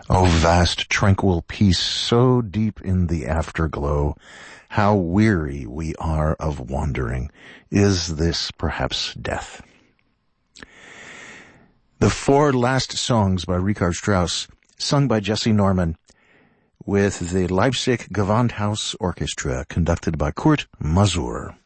O vast tranquil peace, so deep in the afterglow, how weary we are of wandering. Is this perhaps death? The four last songs by Richard Strauss, sung by Jesse Norman, with the Leipzig Gewandhaus Orchestra, conducted by Kurt Masur.